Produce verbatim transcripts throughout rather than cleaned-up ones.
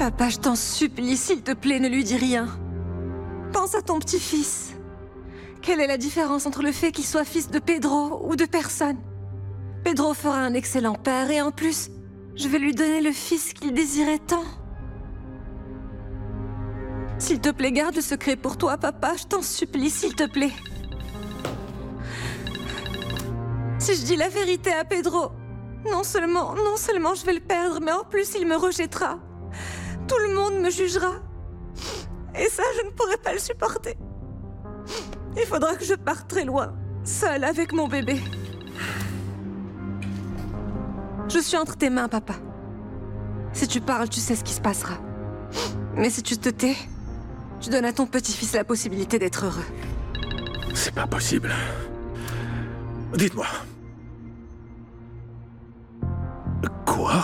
Papa, je t'en supplie, s'il te plaît, ne lui dis rien. Pense à ton petit-fils. Quelle est la différence entre le fait qu'il soit fils de Pedro ou de personne? Pedro fera un excellent père et en plus, je vais lui donner le fils qu'il désirait tant. S'il te plaît, garde le secret pour toi, papa, je t'en supplie, s'il te plaît. Si je dis la vérité à Pedro, non seulement, non seulement je vais le perdre, mais en plus il me rejettera. Tout le monde me jugera. Et ça, je ne pourrai pas le supporter. Il faudra que je parte très loin, seule avec mon bébé. Je suis entre tes mains, papa. Si tu parles, tu sais ce qui se passera. Mais si tu te tais, tu donnes à ton petit-fils la possibilité d'être heureux. C'est pas possible. Dites-moi. Quoi?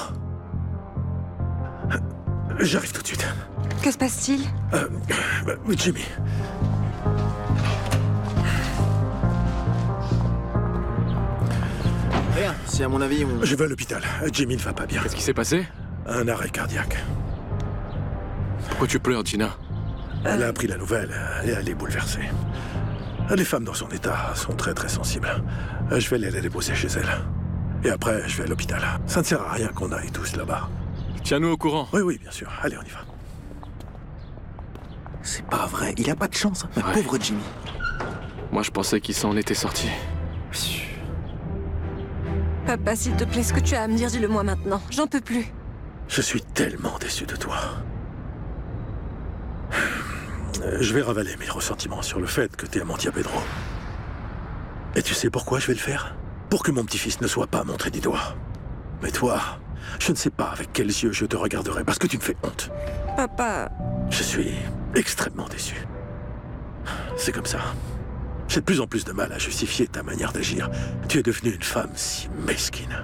J'arrive tout de suite. Que se passe-t-il? Euh, euh, Jimmy. Rien, si à mon avis on... Je vais à l'hôpital. Jimmy ne va pas bien. Qu'est-ce qui s'est passé? Un arrêt cardiaque. Pourquoi tu pleures, Gina? Elle a appris la nouvelle et elle est bouleversée. Les femmes dans son état sont très très sensibles. Je vais aller la déposer chez elle. Et après, je vais à l'hôpital. Ça ne sert à rien qu'on aille tous là-bas. Tiens-nous au courant. Oui, oui, bien sûr. Allez, on y va. C'est pas vrai, il a pas de chance, ma Ouais. pauvre Jimmy. Moi, je pensais qu'il s'en était sorti. Papa, s'il te plaît, ce que tu as à me dire, dis-le moi maintenant. J'en peux plus. Je suis tellement déçu de toi. Je vais ravaler mes ressentiments sur le fait que t'aies menti à Pedro. Et tu sais pourquoi je vais le faire? Pour que mon petit-fils ne soit pas montré du doigt. Mais toi, je ne sais pas avec quels yeux je te regarderai parce que tu me fais honte. Papa, Je suis extrêmement déçu. C'est comme ça. J'ai de plus en plus de mal à justifier ta manière d'agir. Tu es devenue une femme si mesquine.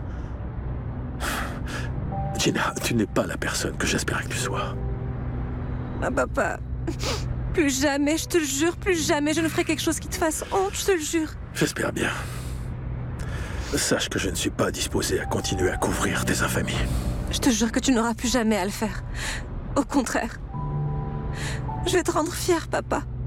Gina, tu n'es pas la personne que j'espérais que tu sois. ah, papa, plus jamais, je te le jure, plus jamais je ne ferai quelque chose qui te fasse honte, je te le jure. J'espère bien. Sache que je ne suis pas disposé à continuer à couvrir tes infamies. Je te jure que tu n'auras plus jamais à le faire. Au contraire. Je vais te rendre fier, papa.